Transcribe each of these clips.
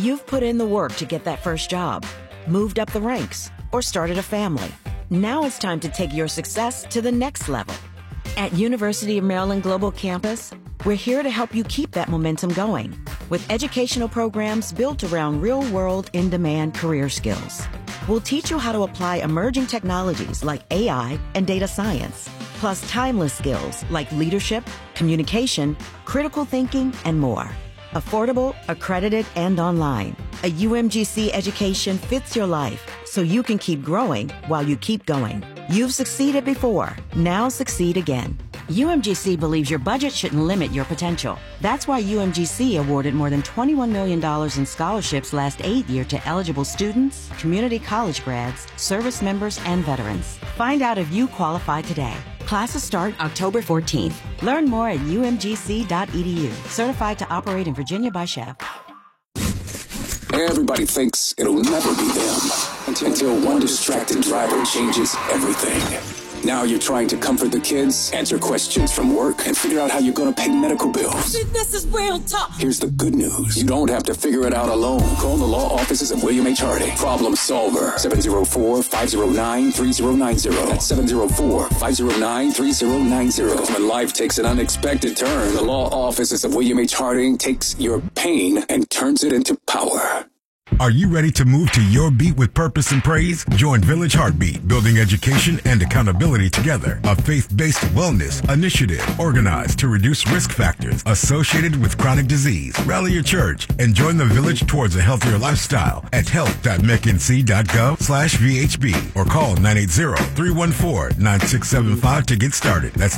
You've put in the work to get that first job, moved up the ranks, or started a family. Now it's time to take your success to the next level. At University of Maryland Global Campus, we're here to help you keep that momentum going with educational programs built around real-world, in-demand career skills. We'll teach you how to apply emerging technologies like AI and data science, plus timeless skills like leadership, communication, critical thinking, and more. Affordable, accredited, and online. A UMGC education fits your life so you can keep growing while you keep going. You've succeeded before. Now succeed again. UMGC believes your budget shouldn't limit your potential. That's why UMGC awarded more than $21 million in scholarships last 8 years to eligible students, community college grads, service members, and veterans. Find out if you qualify today. Classes start October 14th. Learn more at umgc.edu. Certified to operate in Virginia by Chef. Everybody thinks it'll never be them until one distracted driver changes everything. Now you're trying to comfort the kids, answer questions from work, and figure out how you're going to pay medical bills. This is real talk. Here's the good news. You don't have to figure it out alone. Call the law offices of William H. Harding. Problem Solver. 704-509-3090. That's 704-509-3090. Because when life takes an unexpected turn, the law offices of William H. Harding takes your pain and turns it into power. Are you ready to move to your beat with purpose and praise? Join Village Heartbeat, building education and accountability together. A faith-based wellness initiative organized to reduce risk factors associated with chronic disease. Rally your church and join the village towards a healthier lifestyle at health.mcnc.gov/VHB or call 980-314-9675 to get started. That's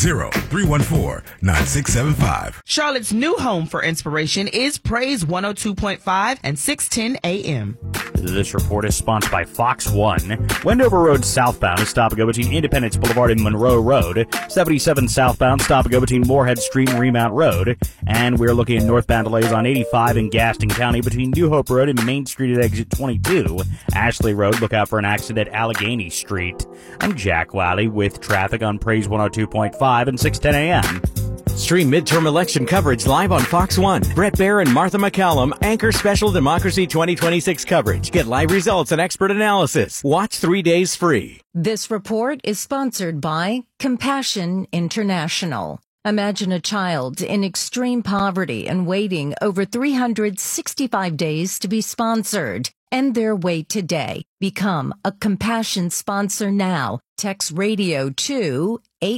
980-314-9675. Charlotte's new home for inspiration is Praise 102.5 and 610 a.m. This report is sponsored by Fox One. Wendover Road southbound is stop and go between Independence Boulevard and Monroe Road. 77 southbound stop and go between Moorhead Street and Remount Road. And we're looking at northbound delays on 85 in Gaston County between New Hope Road and Main Street at exit 22. Ashley Road, look out for an accident at Allegheny Street. I'm Jack Wiley with traffic on Praise 102.5 and 610 a.m. Stream midterm election coverage live on Fox One. Brett Baer and Martha McCallum anchor special Democracy 2026 coverage. Get live results and expert analysis. Watch 3 days free. This report is sponsored by Compassion International. Imagine a child in extreme poverty and waiting over 365 days to be sponsored. End their wait today. Become a Compassion sponsor now. Text radio to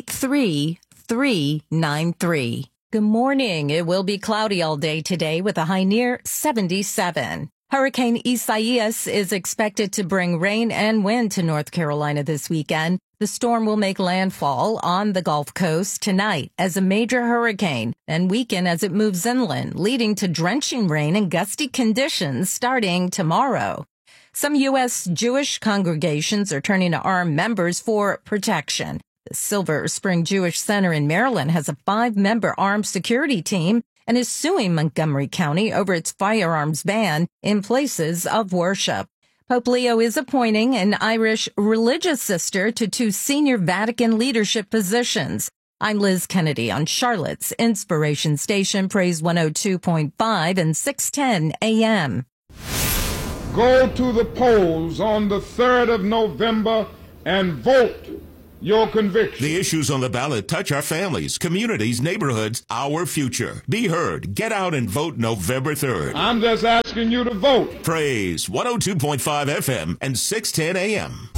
83393. Good morning. It will be cloudy all day today with a high near 77. Hurricane Isaias is expected to bring rain and wind to North Carolina this weekend. The storm will make landfall on the Gulf Coast tonight as a major hurricane and weaken as it moves inland, leading to drenching rain and gusty conditions starting tomorrow. Some U.S. Jewish congregations are turning to armed members for protection. The Silver Spring Jewish Center in Maryland has a 5-member armed security team and is suing Montgomery County over its firearms ban in places of worship. Pope Leo is appointing an Irish religious sister to 2 senior Vatican leadership positions. I'm Liz Kennedy on Charlotte's Inspiration Station, Praise 102.5 and 610 a.m. Go to the polls on the 3rd of November and vote your conviction. The issues on the ballot touch our families, communities, neighborhoods, our future. Be heard. Get out and vote November 3rd. I'm just asking you to vote. Praise 102.5 FM and 610 AM.